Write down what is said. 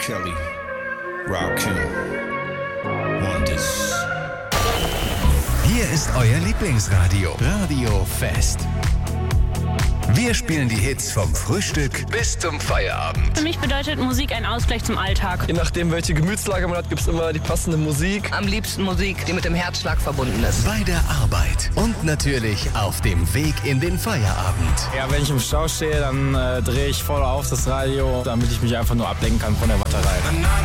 Kelly, Rakim, Wonders. Hier ist euer Lieblingsradio, Radio Fest. Wir spielen die Hits vom Frühstück bis zum Feierabend. Für mich bedeutet Musik ein Ausgleich zum Alltag. Je nachdem, welche Gemütslage man hat, gibt es immer die passende Musik. Am liebsten Musik, die mit dem Herzschlag verbunden ist. Bei der Arbeit und natürlich auf dem Weg in den Feierabend. Ja, wenn ich im Stau stehe, dann drehe ich voll auf das Radio, damit ich mich einfach nur ablenken kann von der Warterei.